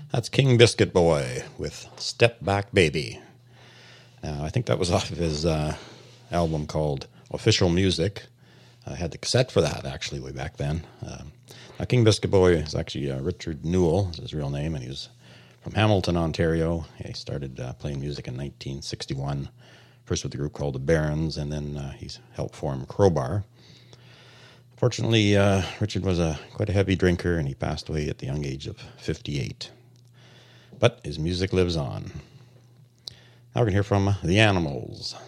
That's King Biscuit Boy with Step Back Baby. I think that was off of his album called Official Music. I had the cassette for that, actually, way back then. Now, King Biscuit Boy is actually Richard Newell, is his real name, and he was from Hamilton, Ontario. He started playing music in 1961, first with a group called the Barons, and then he's helped form Crowbar. Fortunately, Richard was quite a heavy drinker, and he passed away at the young age of 58. But his music lives on. Now we're going to hear from The Animals.